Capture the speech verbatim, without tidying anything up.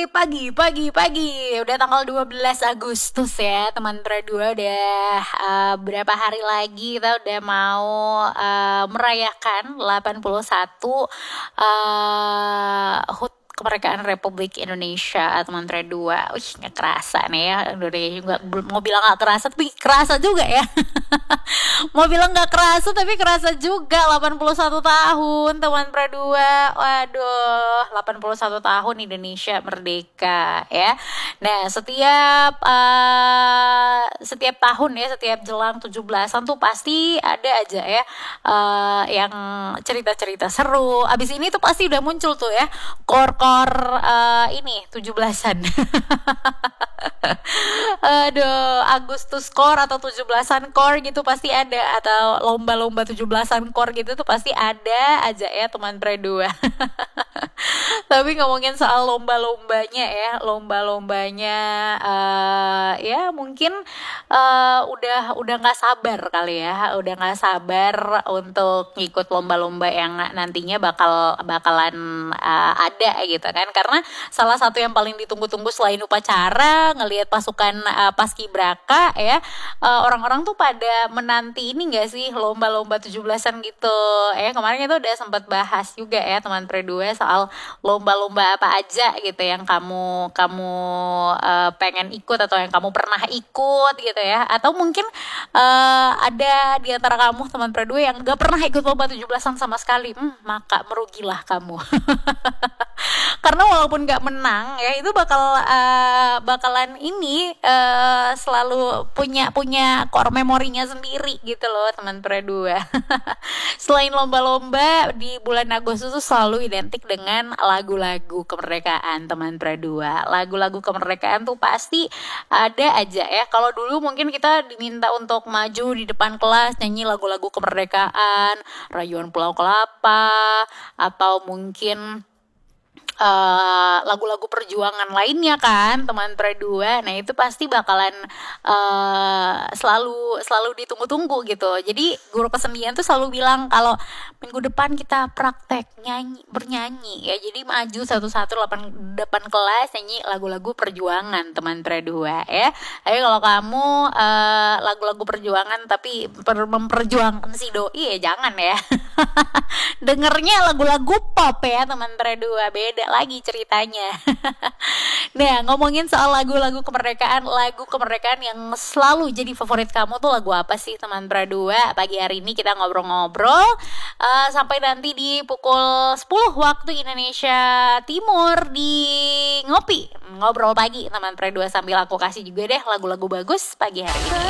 pagi, pagi, pagi. Udah tanggal dua belas Agustus ya, teman Tra dua. Udah uh, berapa hari lagi kita udah mau uh, merayakan delapan puluh satu uh, H U T kemerdekaan Republik Indonesia, teman Tra dua. Wih, gak kerasa nih ya Indonesia. Gak, mau bilang gak kerasa, tapi kerasa juga ya. Mau bilang gak kerasa, tapi kerasa juga. Delapan puluh satu tahun, teman Tra dua. Waduh, delapan puluh satu tahun Indonesia merdeka ya. Nah, setiap uh, setiap tahun ya, setiap jelang tujuh belasan tuh pasti ada aja ya uh, yang cerita-cerita seru. Abis ini tuh pasti udah muncul tuh ya kor-kor uh, ini tujuh belasan. Aduh, Agustus kor atau tujuh belasan kor gitu pasti ada, atau lomba-lomba tujuh belasan kor gitu tuh pasti ada aja ya, teman Tra dua. Tapi ngomongin soal lomba-lombanya ya, lomba-lombanya uh, ya mungkin uh, udah udah nggak sabar kali ya, udah nggak sabar untuk ngikut lomba-lomba yang nantinya bakal bakalan uh, ada gitu kan, karena salah satu yang paling ditunggu-tunggu selain upacara, ngelihat pasukan uh, paskibraka ya, uh, orang-orang tuh pada menanti ini nggak sih, lomba-lomba tujuh belasan gitu ya. Kemarin itu udah sempat bahas juga ya, teman Tra dua, soal lomba-lomba apa aja gitu yang kamu kamu uh, pengen ikut atau yang kamu pernah ikut gitu ya, atau mungkin uh, ada di antara kamu, teman Tra dua, yang gak pernah ikut lomba tujuh belasan sama sekali. hmm, maka merugilah kamu. Karena walaupun gak menang ya, itu bakal uh, bakalan ini uh, selalu punya punya core memorinya sendiri gitu loh, teman Tra dua. Selain lomba-lomba di bulan Agustus itu selalu identik dengan lagu-lagu kemerdekaan, teman Tra dua. Lagu-lagu kemerdekaan tuh pasti ada aja ya. Kalau dulu mungkin kita diminta untuk maju di depan kelas nyanyi lagu-lagu kemerdekaan, Rayuan Pulau Kelapa, atau mungkin Uh, lagu-lagu perjuangan lainnya kan, teman Tra dua. Nah itu pasti bakalan uh, selalu selalu ditunggu-tunggu gitu. Jadi guru kesenian tuh selalu bilang kalau minggu depan kita praktek nyanyi bernyanyi ya. Jadi maju satu-satu depan depan kelas nyanyi lagu-lagu perjuangan, teman Tra dua ya. Tapi kalau kamu uh, lagu-lagu perjuangan tapi per- memperjuangkan si doi ya jangan ya. Dengernya lagu-lagu pop ya, teman Tra dua, beda lagi ceritanya. Nah, ngomongin soal lagu-lagu kemerdekaan, lagu kemerdekaan yang selalu jadi favorit kamu tuh lagu apa sih, teman Tra dua? Pagi hari ini kita ngobrol-ngobrol uh, sampai nanti di pukul sepuluh waktu Indonesia Timur di Ngopi, ngobrol pagi, teman Tra dua, sambil aku kasih juga deh lagu-lagu bagus pagi hari ini.